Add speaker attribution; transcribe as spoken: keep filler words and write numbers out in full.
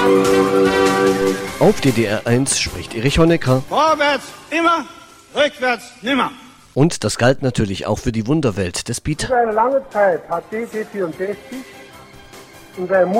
Speaker 1: Auf D D R eins spricht Erich Honecker.
Speaker 2: Vorwärts immer, rückwärts nimmer.
Speaker 1: Und das galt natürlich auch für die Wunderwelt des Beat.
Speaker 3: Über eine lange Zeit hat D D vierundsechzig in seinem